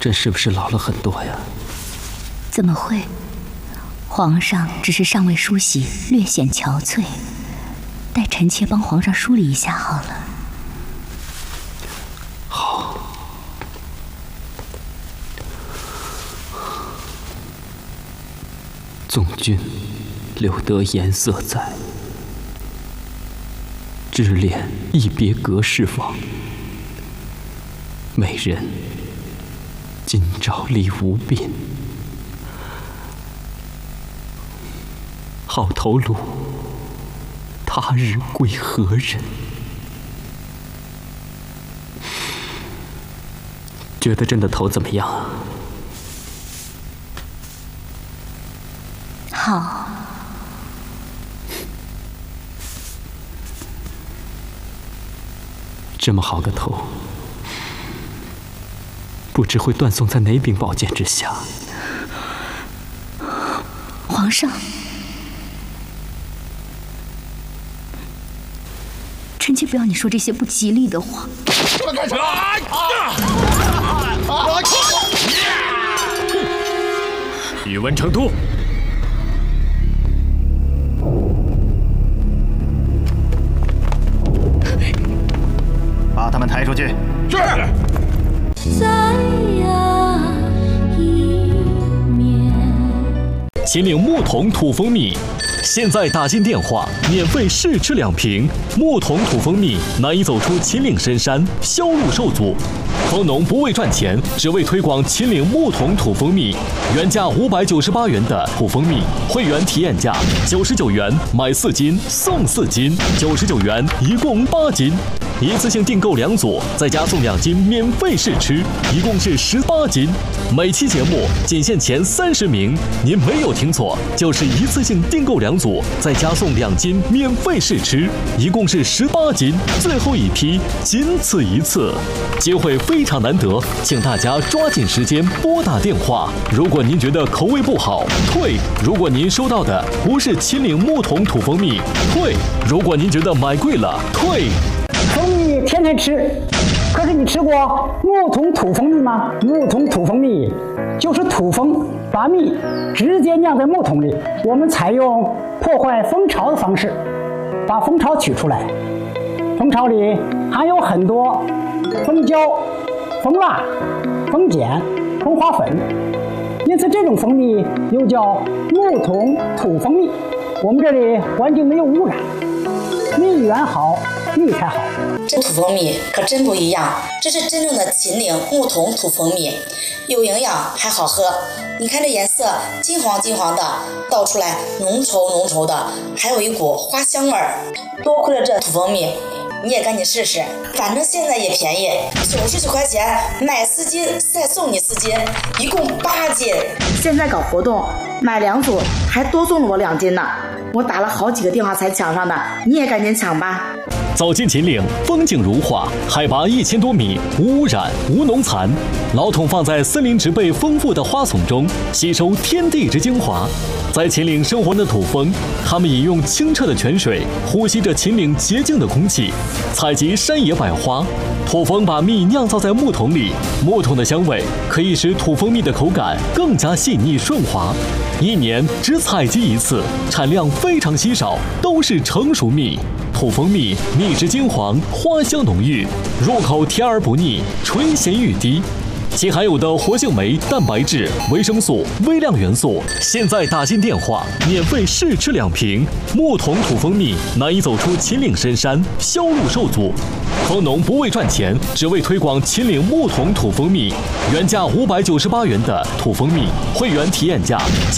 朕是不是老了很多呀？ 怎么会？皇上只是尚未梳洗，略显憔悴。待臣妾帮皇上梳理一下好了。 好。纵君留得颜色在，织恋一别隔世往。美人今朝离无鬓，好头颅他日归何人？觉得朕的头怎么样啊？ 好。 这么好个头，不知会断送在哪柄宝剑之下。 皇上，臣妾不要你说这些不吉利的话。 干什么？ 宇文成都， 把他们抬出去。 是。 秦岭木桶土蜂蜜，现在打进电话免费试吃2瓶。木桶土蜂蜜难以走出秦岭深山，销路受阻。蜂农不为赚钱，只为推广秦岭木桶土蜂蜜。原价598元的土蜂蜜，会员体验价99元，买4斤送4斤，99元一共8斤。一次性订购2组，再加送2斤免费试吃，一共是18斤。每期节目仅限前30名，您没有听错，就是一次性订购2组，再加送2斤免费试吃，一共是18斤。最后一批，仅此一次，机会非常难得，请大家抓紧时间拨打电话。如果您觉得口味不好，退；如果您收到的不是秦岭木桶土蜂蜜，退；如果您觉得买贵了，退。 蜂蜜天天吃，可是你吃过木桶土蜂蜜吗？木桶土蜂蜜就是土蜂把蜜直接酿在木桶里，我们采用破坏蜂巢的方式，把蜂巢取出来。蜂巢里含有很多蜂胶、蜂蜡、蜂碱、蜂花粉，因此这种蜂蜜又叫木桶土蜂蜜。我们这里环境没有污染，蜜源好，蜜才好。 这土蜂蜜可真不一样，这是真正的秦岭木桶土蜂蜜，有营养还好喝。你看这颜色金黄金黄的，倒出来浓稠浓稠的，还有一股花香味儿。多亏了这土蜂蜜，你也赶紧试试，反正现在也便宜，99块钱买4斤再送你4斤，一共8斤。现在搞活动，买2组还多送了我2斤呢。我打了好几个电话才抢上的，你也赶紧抢吧。 走进秦岭，风景如画，海拔1000多米，无污染，无农残。老桶放在森林植被丰富的花丛中，吸收天地之精华。在秦岭生活的土蜂，它们饮用清澈的泉水，呼吸着秦岭洁净的空气，采集山野百花。土蜂把蜜酿造在木桶里，木桶的香味可以使土蜂蜜的口感更加细腻顺滑。1年只采集1次，产量非常稀少，都是成熟蜜。土蜂蜜蜜质金黄，花香浓郁，入口甜而不腻，醇咸欲滴。其含有的活性酶、蛋白质、维生素、微量元素，现在打进电话免费试吃2瓶。木桶土蜂蜜难以走出秦岭深山，销路受阻。蜂农不为赚钱，只为推广秦岭木桶土蜂蜜。原价598元的土蜂蜜，会员体验价